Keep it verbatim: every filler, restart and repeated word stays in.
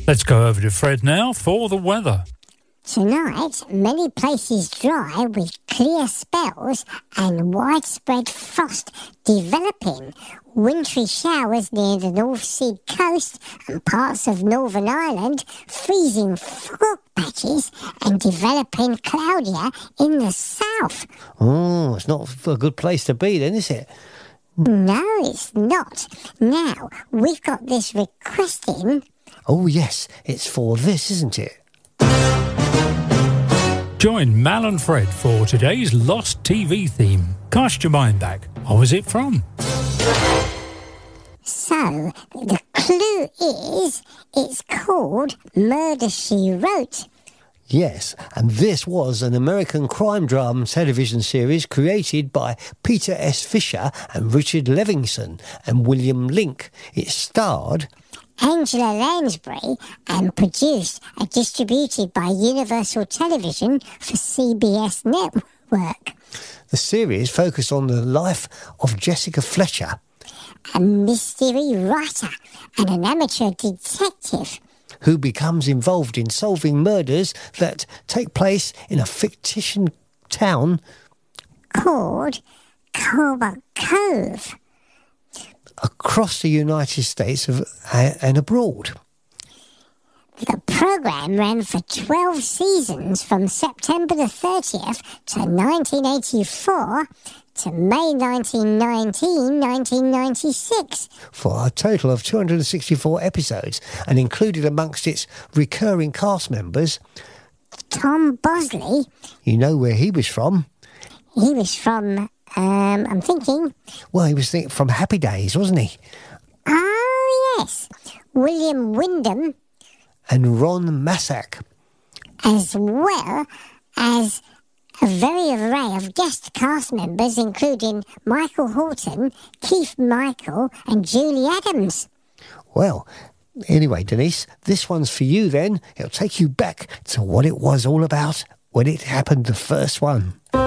Let's go over to Fred now for the weather. Tonight, many places dry with clear spells and widespread frost developing. Wintry showers near the North Sea coast and parts of Northern Ireland, freezing fog patches and developing cloudier in the south. Oh, it's not a good place to be then, is it? No, it's not. Now, we've got this request in. Oh, yes, it's for this, isn't it? Join Mal and Fred for today's Lost T V theme. Cast your mind back. What was it from? So, the clue is, it's called Murder, She Wrote. Yes, and this was an American crime drama television series created by Peter S. Fisher and Richard Levinson and William Link. It starred Angela Lansbury and produced and distributed by Universal Television for C B S Network. The series focused on the life of Jessica Fletcher, a mystery writer and an amateur detective who becomes involved in solving murders that take place in a fictitious town called Coburg Cove, across the United States of, uh, and abroad. The programme ran for twelve seasons from September the thirtieth to nineteen eighty-four to May nineteen nineteen, nineteen ninety-six. For a total of two hundred sixty-four episodes, and included amongst its recurring cast members Tom Bosley. You know where he was from? He was from, um, I'm thinking... Well, he was think- from Happy Days, wasn't he? Oh, yes. William Wyndham. And Ron Massac. As well as a very array of guest cast members, including Michael Horton, Keith Michael, and Julie Adams. Well, anyway, Denise, this one's for you then. It'll take you back to what it was all about when it happened, the first one.